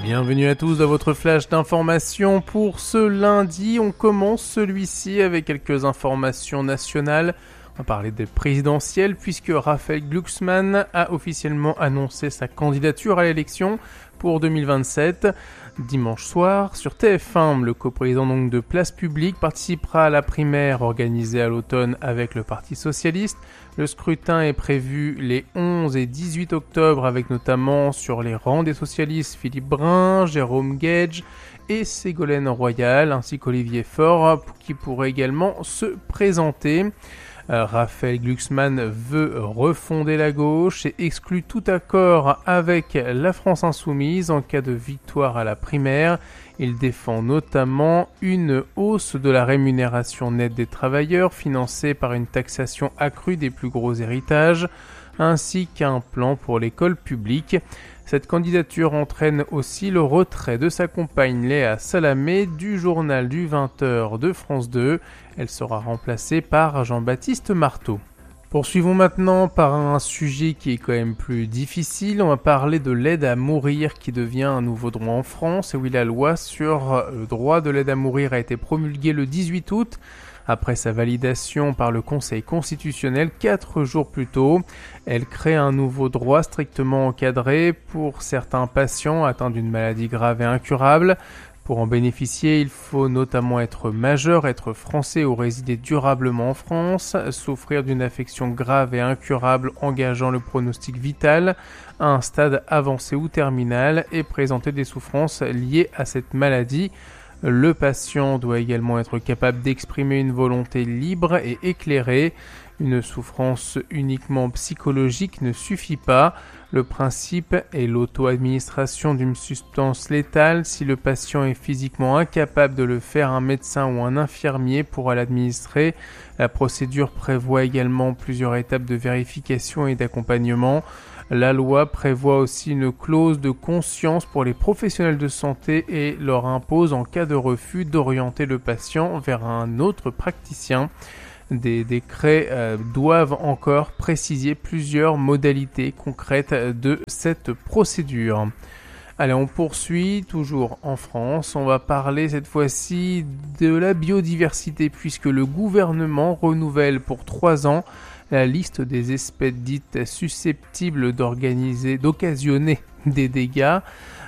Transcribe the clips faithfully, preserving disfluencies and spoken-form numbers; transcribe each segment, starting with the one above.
Bienvenue à tous dans votre flash d'information pour ce lundi. On commence celui-ci avec quelques informations nationales. On va parler des présidentielles puisque Raphaël Glucksmann a officiellement annoncé sa candidature à l'élection pour deux mille vingt-sept. Dimanche soir, sur T F un, le coprésident donc de Place Publique participera à la primaire organisée à l'automne avec le Parti Socialiste. Le scrutin est prévu les onze et dix-huit octobre avec notamment sur les rangs des socialistes Philippe Brun, Jérôme Gage et Ségolène Royal ainsi qu'Olivier Faure qui pourrait également se présenter. Euh, Raphaël Glucksmann veut refonder la gauche et exclut tout accord avec la France Insoumise en cas de victoire à la primaire. Il défend notamment une hausse de la rémunération nette des travailleurs financée par une taxation accrue des plus gros héritages, ainsi qu'un plan pour l'école publique. Cette candidature entraîne aussi le retrait de sa compagne Léa Salamé du journal du vingt heures de France deux. Elle sera remplacée par Jean-Baptiste Marteau. Poursuivons maintenant par un sujet qui est quand même plus difficile. On va parler de l'aide à mourir qui devient un nouveau droit en France. Et oui, la loi sur le droit de l'aide à mourir a été promulguée le dix-huit août. Après sa validation par le Conseil constitutionnel quatre jours plus tôt, elle crée un nouveau droit strictement encadré pour certains patients atteints d'une maladie grave et incurable. Pour en bénéficier, il faut notamment être majeur, être français ou résider durablement en France, souffrir d'une affection grave et incurable engageant le pronostic vital à un stade avancé ou terminal et présenter des souffrances liées à cette maladie. Le patient doit également être capable d'exprimer une volonté libre et éclairée. Une souffrance uniquement psychologique ne suffit pas. Le principe est l'auto-administration d'une substance létale. Si le patient est physiquement incapable de le faire, un médecin ou un infirmier pourra l'administrer. La procédure prévoit également plusieurs étapes de vérification et d'accompagnement. La loi prévoit aussi une clause de conscience pour les professionnels de santé et leur impose en cas de refus d'orienter le patient vers un autre praticien. Des décrets euh, doivent encore préciser plusieurs modalités concrètes de cette procédure. Allez, on poursuit, toujours en France. On va parler cette fois-ci de la biodiversité puisque le gouvernement renouvelle pour trois ans la liste des espèces dites susceptibles d'organiser, d'occasionner des dégâts.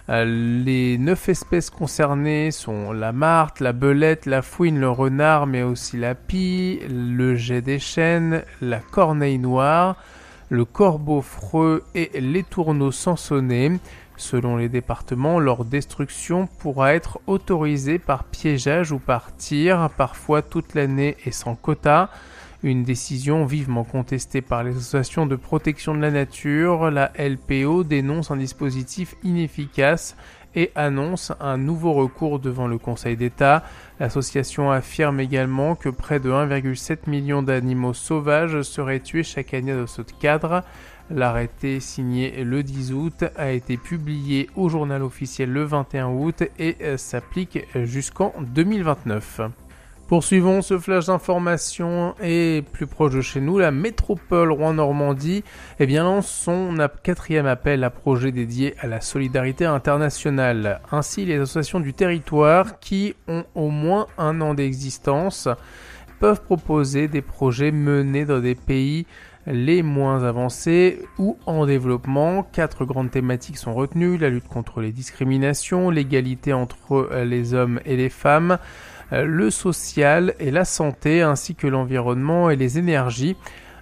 Les neuf espèces concernées sont la martre, la belette, la fouine, le renard, mais aussi la pie, le geais des chênes, la corneille noire, le corbeau freux et l'étourneau sansonnet. Selon les départements, leur destruction pourra être autorisée par piégeage ou par tir, parfois toute l'année et sans quota. Une décision vivement contestée par les associations de protection de la nature. La L P O dénonce un dispositif inefficace et annonce un nouveau recours devant le Conseil d'État. L'association affirme également que près de un virgule sept million d'animaux sauvages seraient tués chaque année dans ce cadre. L'arrêté signé le dix août a été publié au journal officiel le vingt et un août et s'applique jusqu'en deux mille vingt-neuf. Poursuivons ce flash d'information et plus proche de chez nous, la métropole Rouen-Normandie eh bien, lance son quatrième appel à projet dédié à la solidarité internationale. Ainsi, les associations du territoire qui ont au moins un an d'existence peuvent proposer des projets menés dans des pays les moins avancés ou en développement. Quatre grandes thématiques sont retenues: la lutte contre les discriminations, l'égalité entre les hommes et les femmes, le social et la santé, ainsi que l'environnement et les énergies.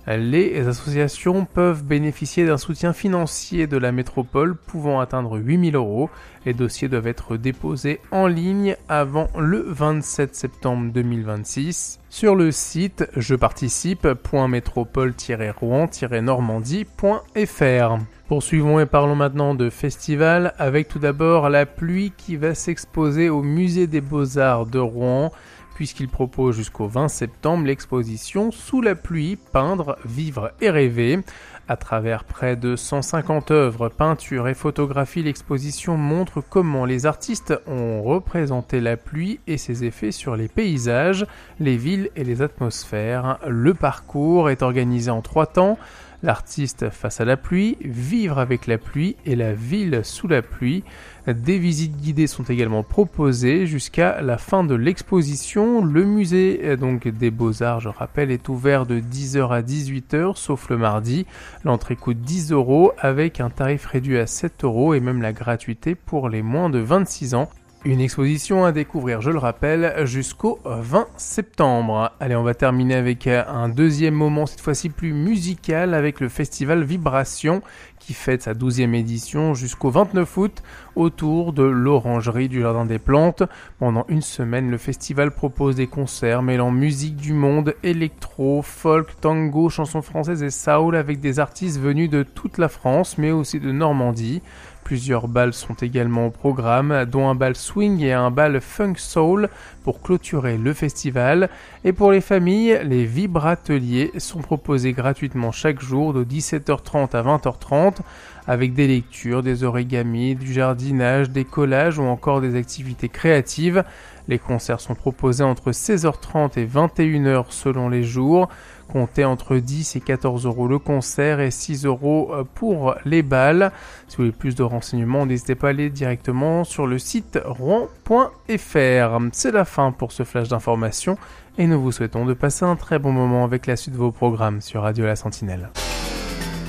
Les associations peuvent bénéficier d'un soutien financier de la métropole pouvant atteindre huit mille euros. Les dossiers doivent être déposés en ligne avant le vingt-sept septembre deux mille vingt-six sur le site je participe point métropole tiret rouen tiret normandie point f r. Poursuivons et parlons maintenant de festival avec tout d'abord La Pluie qui va s'exposer au Musée des Beaux-Arts de Rouen puisqu'il propose jusqu'au vingt septembre l'exposition Sous la pluie, peindre, vivre et rêver. À travers près de cent cinquante œuvres, peintures et photographies, l'exposition montre comment les artistes ont représenté la pluie et ses effets sur les paysages, les villes et les atmosphères. Le parcours est organisé en trois temps. L'artiste face à la pluie, Vivre avec la pluie et La ville sous la pluie. Des visites guidées sont également proposées jusqu'à la fin de l'exposition. Le musée donc des Beaux-Arts, je rappelle, est ouvert de dix heures à dix-huit heures, sauf le mardi. L'entrée coûte dix euros avec un tarif réduit à sept euros et même la gratuité pour les moins de vingt-six ans. Une exposition à découvrir, je le rappelle, jusqu'au vingt septembre. Allez, on va terminer avec un deuxième moment, cette fois-ci plus musical, avec le festival Vibration, qui fête sa douzième édition jusqu'au vingt-neuf août, autour de l'Orangerie du Jardin des Plantes. Pendant une semaine, le festival propose des concerts mêlant musique du monde, électro, folk, tango, chansons françaises et soul, avec des artistes venus de toute la France, mais aussi de Normandie. Plusieurs bals sont également au programme, dont un bal swing et un bal funk soul pour clôturer le festival. Et pour les familles, les vibrateliers sont proposés gratuitement chaque jour de dix-sept heures trente à vingt heures trente avec des lectures, des origamis, du jardinage, des collages ou encore des activités créatives. Les concerts sont proposés entre seize heures trente et vingt et une heures selon les jours. Comptez entre dix et quatorze euros le concert et six euros pour les balles. Si vous voulez plus de renseignements, n'hésitez pas à aller directement sur le site rouen point f r. C'est la fin pour ce flash d'information et nous vous souhaitons de passer un très bon moment avec la suite de vos programmes sur Radio La Sentinelle.